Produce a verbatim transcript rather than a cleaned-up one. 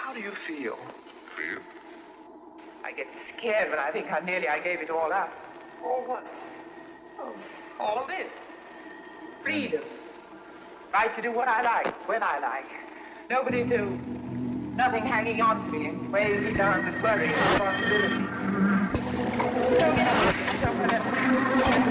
How do you feel? Feel? I get scared when I think how nearly I gave it all up. All what? Oh, all this. Freedom. Right to do what I like, when I like. Nobody to... Nothing hanging on to me and weighing me down with worry and responsibility. So, yeah, someone else.